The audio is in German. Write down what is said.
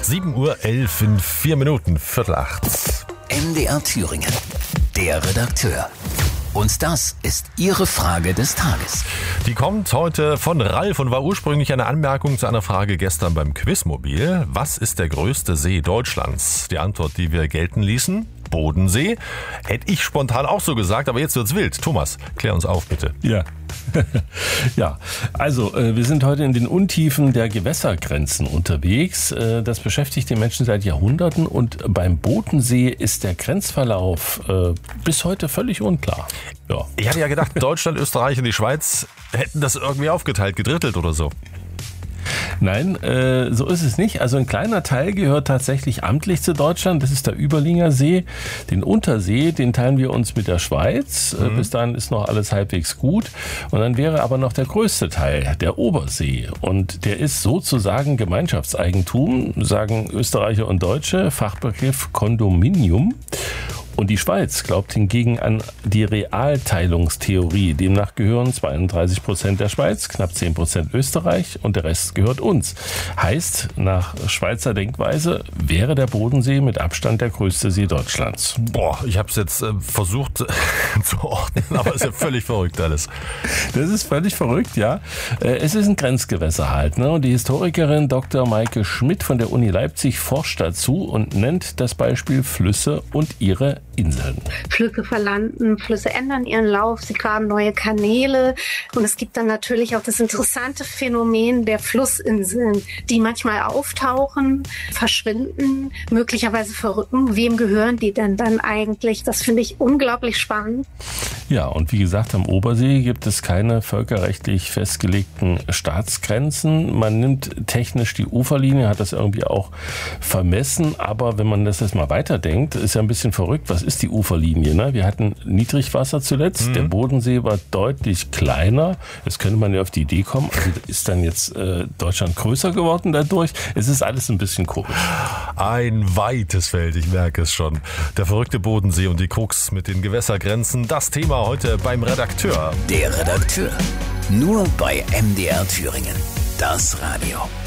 7:11 in 4 Minuten, 7:45. MDR Thüringen, der Redakteur. Und das ist Ihre Frage des Tages. Die kommt heute von Ralf und war ursprünglich eine Anmerkung zu einer Frage gestern beim Quizmobil. Was ist der größte See Deutschlands? Die Antwort, die wir gelten ließen: Bodensee. Hätte ich spontan auch so gesagt, aber jetzt wird's wild. Thomas, klär uns auf, bitte. Ja. Ja, also wir sind heute in den Untiefen der Gewässergrenzen unterwegs. Das beschäftigt die Menschen seit Jahrhunderten und beim Bodensee ist der Grenzverlauf bis heute völlig unklar. Ja. Ich hatte ja gedacht, Deutschland, Österreich und die Schweiz hätten das irgendwie aufgeteilt, gedrittelt oder so. Nein, so ist es nicht. Also ein kleiner Teil gehört tatsächlich amtlich zu Deutschland. Das ist der Überlinger See. Den Untersee, den teilen wir uns mit der Schweiz. Bis dahin ist noch alles halbwegs gut. Und dann wäre aber noch der größte Teil, der Obersee. Und der ist sozusagen Gemeinschaftseigentum, sagen Österreicher und Deutsche, Fachbegriff Kondominium. Und die Schweiz glaubt hingegen an die Realteilungstheorie. Demnach gehören 32% der Schweiz, knapp 10% Österreich und der Rest gehört uns. Heißt, nach Schweizer Denkweise wäre der Bodensee mit Abstand der größte See Deutschlands. Boah, ich habe es jetzt versucht zu ordnen, aber es ist ja völlig verrückt alles. Das ist völlig verrückt, ja. Es ist ein Grenzgewässer halt, ne? Und die Historikerin Dr. Maike Schmidt von der Uni Leipzig forscht dazu und nennt das Beispiel Flüsse und ihre Inseln. Flüsse verlanden, Flüsse ändern ihren Lauf, sie graben neue Kanäle und es gibt dann natürlich auch das interessante Phänomen der Flussinseln, die manchmal auftauchen, verschwinden, möglicherweise verrücken. Wem gehören die denn dann eigentlich? Das finde ich unglaublich spannend. Ja, und wie gesagt, am Obersee gibt es keine völkerrechtlich festgelegten Staatsgrenzen. Man nimmt technisch die Uferlinie, hat das irgendwie auch vermessen, aber wenn man das jetzt mal weiterdenkt, ist ja ein bisschen verrückt. Was ist die Uferlinie? Ne? Wir hatten Niedrigwasser zuletzt, der Bodensee war deutlich kleiner. Jetzt könnte man ja auf die Idee kommen, also ist dann jetzt Deutschland größer geworden dadurch? Es ist alles ein bisschen komisch. Ein weites Feld, ich merke es schon. Der verrückte Bodensee und die Krux mit den Gewässergrenzen, das Thema heute beim Redakteur. Der Redakteur. Nur bei MDR Thüringen. Das Radio.